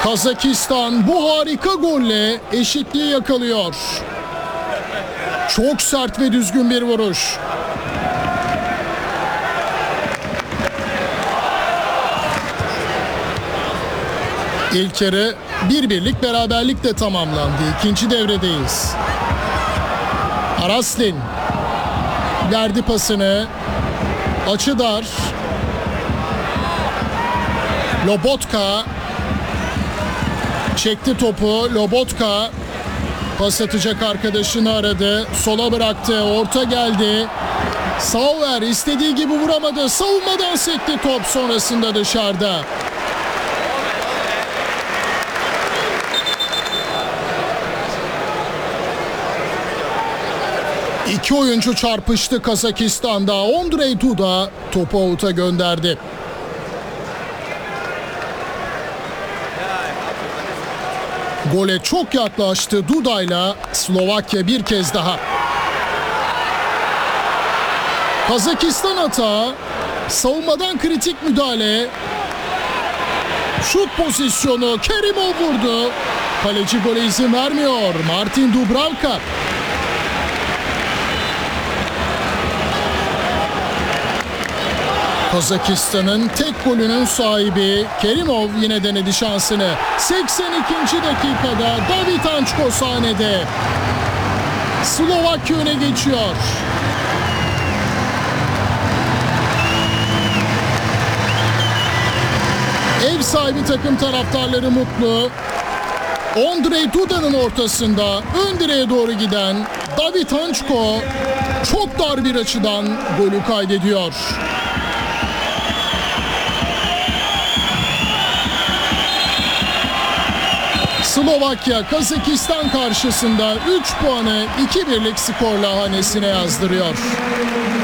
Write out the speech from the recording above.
Kazakistan bu harika golle eşitliği yakalıyor. Çok sert ve düzgün bir vuruş. İlk yarı 1-1'lik beraberlikle tamamlandı. İkinci devredeyiz. Araslin verdi pasını. Açı dar. Lobotka çekti topu. Lobotka pas atacak arkadaşını aradı. Sola bıraktı. Orta geldi. Sauer istediği gibi vuramadı. Savunmadan sekti top, sonrasında dışarıda. İki oyuncu çarpıştı Kazakistan'da. Ondrej Duda topu out'a gönderdi. Gole çok yaklaştı Duda'yla Slovakya bir kez daha. Kazakistan hata, savunmadan kritik müdahale. Şut pozisyonu, Kerimov vurdu. Kaleci gole izin vermiyor. Martin Dubravka. Kazakistan'ın tek golünün sahibi Kerimov yine denedi şansını. 82. dakikada David Ançko sahnede. Slovakya öne geçiyor. Ev sahibi takım taraftarları mutlu. Ondrej Duda'nın ortasında ön direğe doğru giden David Ançko çok dar bir açıdan golü kaydediyor. Slovakya Kazakistan karşısında 3 puanı 2-1'lik skorla hanesine yazdırıyor.